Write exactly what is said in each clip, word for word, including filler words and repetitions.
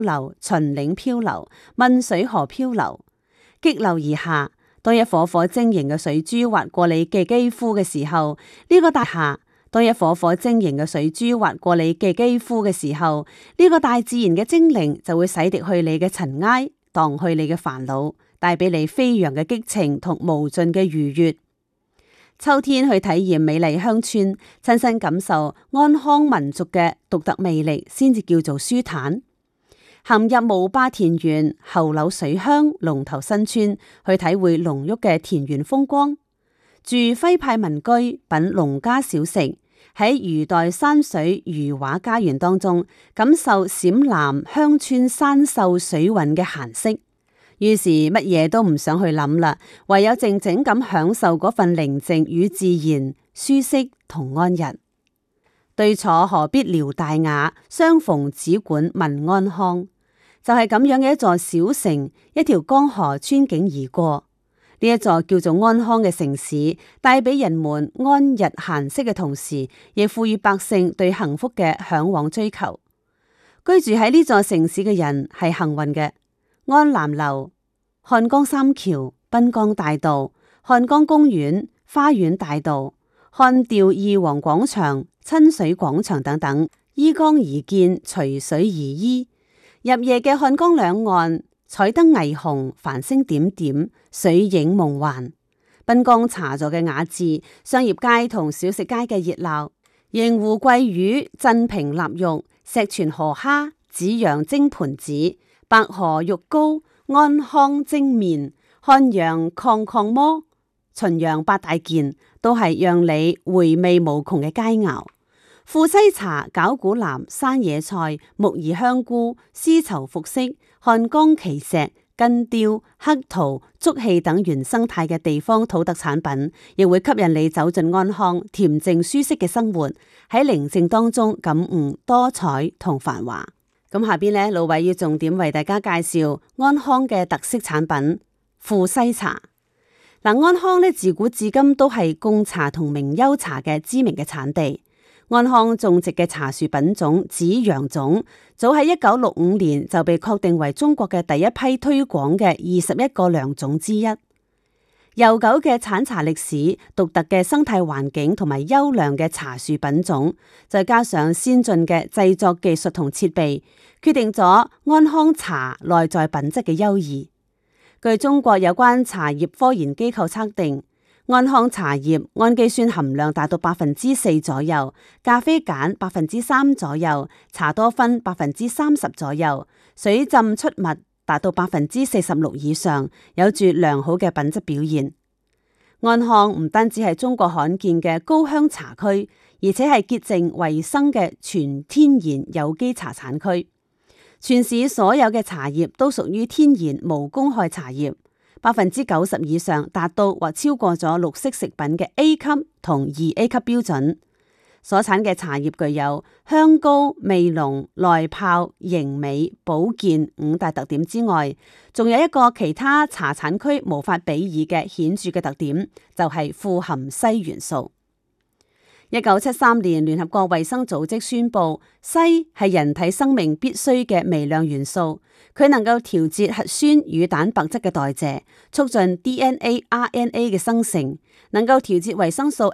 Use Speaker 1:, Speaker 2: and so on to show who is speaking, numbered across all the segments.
Speaker 1: 流、秦嶺漂流、汶水河漂流，激流而下。當一顆顆晶瑩嘅水珠劃過你嘅肌膚嘅時候，呢、這個大下；當一顆顆晶瑩嘅水珠劃過你嘅肌膚嘅時候，呢、這個大自然嘅精靈就會洗滌去你嘅塵埃，蕩去你嘅煩惱，帶俾你飛揚嘅激情同無盡嘅愉悅。秋天去體驗美麗鄉村，親身感受安康民族嘅獨特魅力，先至叫做舒坦。行入無壩田園，後柳水鄉，龍頭新村，去體會濃郁嘅田園風光。住徽派民居，品農家小食，喺余代山水餘畫家園當中，感受陝南鄉村山秀水韻嘅閒適。於是乜嘢都唔想去諗啦，唯有靜靜咁享受嗰份寧靜與自然、舒適同安逸。對坐何必聊大雅，相逢只管問安康。就係、是、咁樣嘅一座小城，一條江河穿境而過。呢一座叫做安康嘅城市，帶俾人們安逸閒適嘅同時，亦賦予百姓對幸福嘅向往追求。居住喺呢座城市嘅人係幸運嘅。安南樓、漢江三橋、濱江大道、漢江公園、花園大道、漢調二王廣場、親水廣場等等，依江而建，隨水而依。入夜嘅漢江兩岸，彩燈霓虹，繁星點點，水影夢幻。濱江茶座嘅雅致，商業街同小食街嘅熱鬧，螢湖桂魚、鎮平臘肉、石泉河蝦、紫陽蒸盤子、白河肉糕、安康蒸麵、漢陽抗抗饃、秦陽八大件，都係讓你回味無窮嘅佳肴。富西茶、絞股藍、山野菜、木耳香菇、絲綢服飾、漢江奇石、根雕、黑陶、竹器等原生態嘅地方土特產品，亦會吸引你走進安康恬靜舒適嘅生活，喺寧靜當中感悟多彩同繁華。咁下邊呢，老偉要重點為大家介紹安康嘅特色產品富西茶。嗱，安康呢自古至今都係貢茶同名優茶嘅知名嘅產地。安康種植嘅茶樹品種紫陽種，早喺一九六五年就被確定為中國嘅第一批推廣嘅二十一個良種之一。悠久嘅產茶歷史、獨特嘅生態環境同埋優良嘅茶樹品種，再加上先進嘅製作技術同設備，決定咗安康茶內在品質嘅優異。據中國有關茶葉科研機構測定，安康茶葉氨基酸含量達到百分之四左右，咖啡鹼百分之三左右，茶多酚百分之三十左右，水浸出物達到百分之四十六以上，有住良好嘅品質表現。安康唔單止係中國罕見嘅高香茶區，而且係潔淨衛生嘅全天然有機茶產區。全市所有嘅茶葉都屬於天然無公害茶葉。百分之九十以上達到或超過咗綠色食品嘅 A 級同二 A 級標準。所產嘅茶葉具有香高、味濃、耐泡、型美、保健五大特點之外，仲有一個其他茶產區無法比擬嘅顯著嘅特點，就係、是、富含硒元素。一九七三年，聯合國衛生組織宣布，硒係人體生命必須嘅微量元素，佢能夠調節核酸與蛋白質嘅代謝，促進 D N A、R N A 嘅生成，能夠調節維生素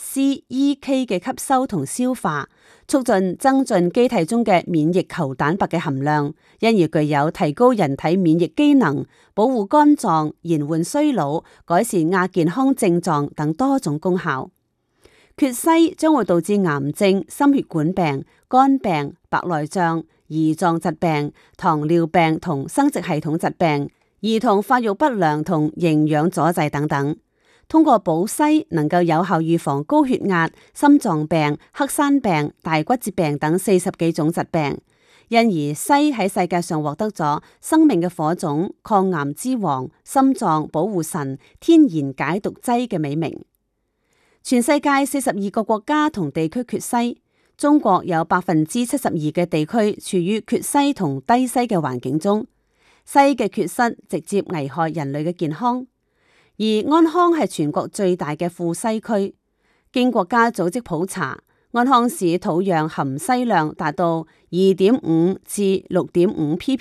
Speaker 1: A、C、E、K 嘅吸收同消化，促進增進機體中嘅免疫球蛋白嘅含量，因而具有提高人體免疫機能、保護肝臟、延緩衰老、改善亞健康症狀等多種功效。缺硒將會導致癌症、心血管病、肝病、白內障、胰臟疾病、糖尿病同生殖系統疾病、兒童發育不良同營養阻滯等等。通過補硒，能夠有效預防高血壓、心臟病、黑山病、大骨折病等四十幾種疾病。因而硒喺世界上獲得咗生命嘅火種、抗癌之王、心臟保護神、天然解毒劑嘅美名。全世界四十二個國家同地區缺硒，中國有百分之七十二嘅地區處於缺硒同低硒嘅環境中，硒嘅缺失直接危害人類嘅健康。而安康係全國最大嘅富硒區，經國家組織普查， 安康市土壤含硒量達到二點五至六點五 ppm。